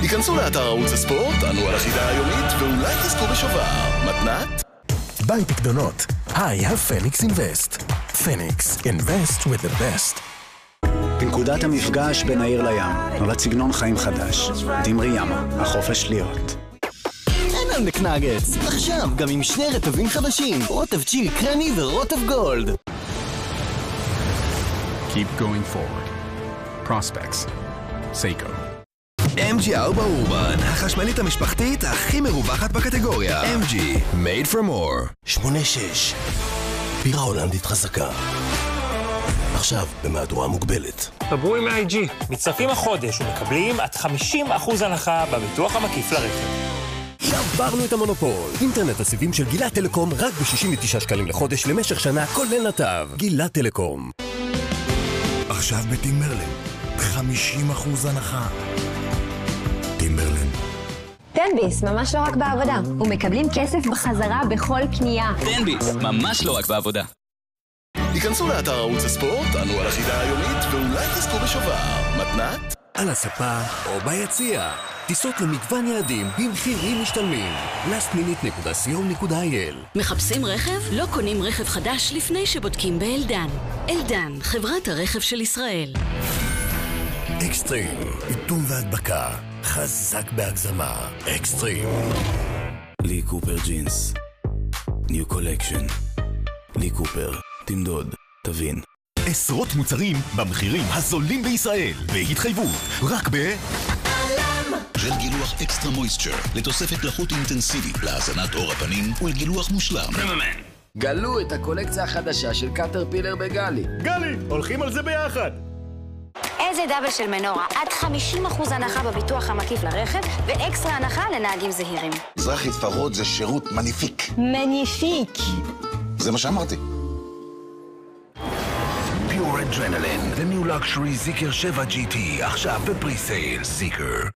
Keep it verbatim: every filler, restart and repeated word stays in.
היכנסו לאתר ערוץ הספורט, ענו על החידה היומית, ואולי תזכו בשובר. מתנת? ביי פקדונות. היי, הפניקס אינבסט. פניקס, invest with the best. בנקודת המפגש בין העיר לים, נולד סגנון חיים חדש. דמרי ימה, החופש להיות. אין על מקנגטס, עכשיו גם עם שני רטבים חדשים, רוטב צ'ילי קרמי ורוטב גולד. Keep going forward. Prospects. Seiko. אם ג'י ארבע אורבן, החשמלית המשפחתית הכי מרווחת בקטגוריה. אם ג'י, made for more. שמונה שש. בירה הולנדית חזקה. עכשיו במהדורה מוגבלת. דברו עם איי ג'י. מצטרפים החודש ומקבלים עד חמישים אחוז הנחה בביטוח המקיף לרכב. שברנו את המונופול. אינטרנט הסיבים של גילת טלקום רק ב-שישים ותשעה שקלים לחודש למשך שנה, כולל נתב. גילת טלקום. עכשיו בטימברלנד, חמישים אחוז הנחה. טימברלנד. תן-ביס, ממש לא רק בעבודה. ומקבלים כסף בחזרה בכל קנייה. תן-ביס, ממש לא רק בעבודה. היכנסו לאתר ערוץ הספורט, ענו על החידה היומית, ואולי תזכו בשובר. מתנת? על הספה או ביציע. טיסות למגוון יעדים במחירים משתלמים. last minute נקודה co נקודה איי אל. מחפשים רכב? לא קונים רכב חדש לפני שבודקים באלדן. אלדן, חברת הרכב של ישראל. אקסטרים, איתום והדבקה. חזק בהגזמה. אקסטרים. לי קופר ג'ינס. ניו קולקשן. לי קופר. תמדוד, תבין. עשרות מוצרים במחירים הזולים בישראל. בהתחייבות. רק ב... ג'ל גילוח אקסטרה מויסצ'ר, לתוספת לחות אינטנסיבית, להזנת עור הפנים ולגילוח מושלם. גלו את הקולקציה החדשה של קטרפילר בגלי. גלי, הולכים על זה ביחד. איזה דאבל של מנורה, עד חמישים אחוז הנחה בביטוח המקיף לרכב, ואקסטרה הנחה לנהגים זהירים. מזרחי טפחות זה שירות מניפיק. מניפיק. זה מה שאמרתי. Pure Adrenaline, the new luxury Zeekr שבע ג'י טי, עכשיו בפרי-סייל, Zeekr.